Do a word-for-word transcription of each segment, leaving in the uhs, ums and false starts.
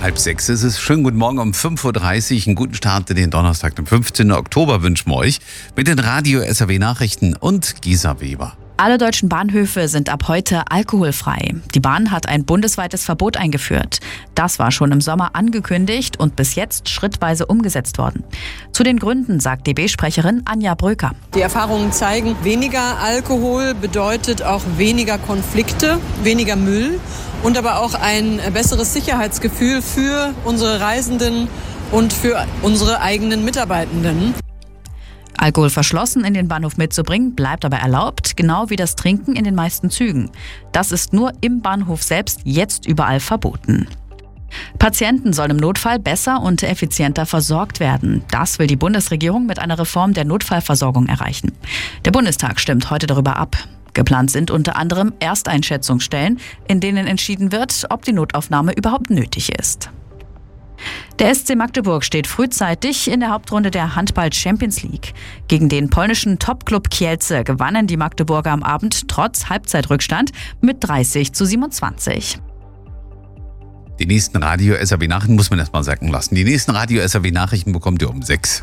Halb sechs ist es. Schönen guten Morgen um fünf Uhr dreißig. Einen guten Start in den Donnerstag, den fünfzehnten Oktober wünschen wir euch mit den Radio-S R W-Nachrichten und Gisa Weber. Alle deutschen Bahnhöfe sind ab heute alkoholfrei. Die Bahn hat ein bundesweites Verbot eingeführt. Das war schon im Sommer angekündigt und bis jetzt schrittweise umgesetzt worden. Zu den Gründen sagt D B-Sprecherin Anja Bröker. Die Erfahrungen zeigen, weniger Alkohol bedeutet auch weniger Konflikte, weniger Müll und aber auch ein besseres Sicherheitsgefühl für unsere Reisenden und für unsere eigenen Mitarbeitenden. Alkohol verschlossen in den Bahnhof mitzubringen, bleibt aber erlaubt, genau wie das Trinken in den meisten Zügen. Das ist nur im Bahnhof selbst jetzt überall verboten. Patienten sollen im Notfall besser und effizienter versorgt werden. Das will die Bundesregierung mit einer Reform der Notfallversorgung erreichen. Der Bundestag stimmt heute darüber ab. Geplant sind unter anderem Ersteinschätzungsstellen, in denen entschieden wird, ob die Notaufnahme überhaupt nötig ist. Der S C Magdeburg steht frühzeitig in der Hauptrunde der Handball-Champions League. Gegen den polnischen Topclub Kielce gewannen die Magdeburger am Abend trotz Halbzeitrückstand mit dreißig zu siebenundzwanzig. Die nächsten Radio-S R W-Nachrichten muss man erst mal sacken lassen. Die nächsten Radio-S R W-Nachrichten bekommt ihr um sechs.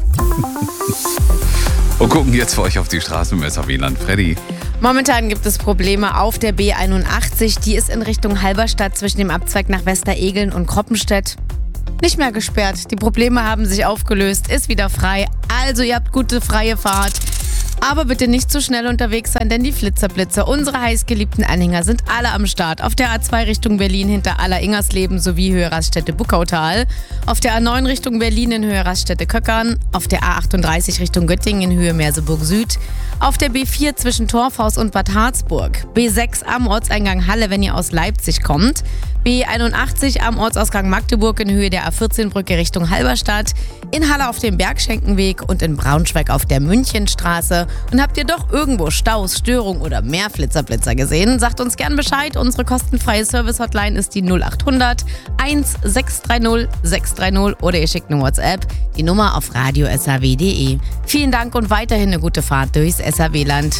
Und gucken jetzt für euch auf die Straßen im S R W-Land. Freddy. Momentan gibt es Probleme auf der B einundachtzig. Die ist in Richtung Halberstadt zwischen dem Abzweig nach Westeregeln und Kroppenstedt nicht mehr gesperrt. Die Probleme haben sich aufgelöst, ist wieder frei. Also ihr habt gute freie Fahrt. Aber bitte nicht zu schnell unterwegs sein, denn die Flitzerblitze, unsere heißgeliebten Anhänger, sind alle am Start. Auf der A zwei Richtung Berlin hinter Aller-Ingersleben sowie Höhe Raststätte-Buckautal. Auf der A neun Richtung Berlin in Höhe Raststätte-Köckern. Auf der A achtunddreißig Richtung Göttingen in Höhe Merseburg Süd. Auf der B vier zwischen Torfhaus und Bad Harzburg. B sechs am Ortseingang Halle, wenn ihr aus Leipzig kommt. B einundachtzig am Ortsausgang Magdeburg in Höhe der A vierzehn Brücke Richtung Halberstadt. In Halle auf dem Bergschenkenweg und in Braunschweig auf der Münchenstraße. Und habt ihr doch irgendwo Staus, Störung oder mehr Flitzerblitzer gesehen? Sagt uns gern Bescheid. Unsere kostenfreie Service-Hotline ist die null acht hundert eins sechs drei null sechs drei null oder ihr schickt eine WhatsApp. Die Nummer auf radio s r w punkt d e. Vielen Dank und weiterhin eine gute Fahrt durchs S R W-Land.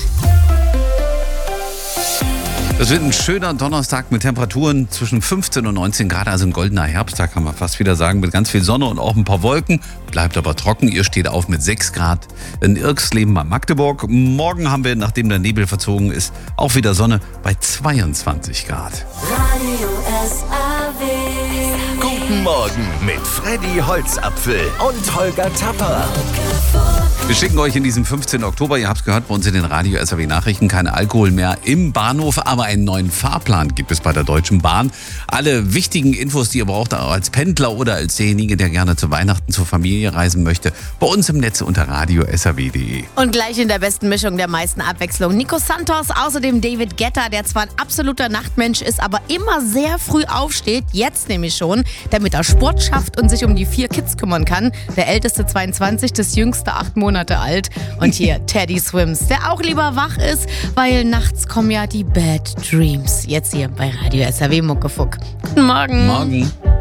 Das wird ein schöner Donnerstag mit Temperaturen zwischen fünfzehn und neunzehn Grad, also ein goldener Herbsttag, kann man fast wieder sagen, mit ganz viel Sonne und auch ein paar Wolken. Bleibt aber trocken, ihr steht auf mit sechs Grad in Irksleben bei Magdeburg. Morgen haben wir, nachdem der Nebel verzogen ist, auch wieder Sonne bei zweiundzwanzig Grad. Radio S R W. Guten Morgen mit Freddy Holzapfel und Holger Tapper. Wir schicken euch in diesem fünfzehnten Oktober, ihr habt es gehört bei uns in den Radio-S R W-Nachrichten, kein Alkohol mehr im Bahnhof, aber einen neuen Fahrplan gibt es bei der Deutschen Bahn. Alle wichtigen Infos, die ihr braucht, auch als Pendler oder als derjenige, der gerne zu Weihnachten zur Familie reisen möchte, bei uns im Netz unter radio s r w punkt d e. Und gleich in der besten Mischung der meisten Abwechslung Nico Santos, außerdem David Guetta, der zwar ein absoluter Nachtmensch ist, aber immer sehr früh aufsteht, jetzt nämlich schon, damit er Sport schafft und sich um die vier Kids kümmern kann. Der älteste zweiundzwanzig, das jüngste acht Monate alt. Und hier Teddy Swims, der auch lieber wach ist, weil nachts kommen ja die Bad Dreams. Jetzt hier bei Radio S R W Muckefuck. Guten Morgen. Morgen.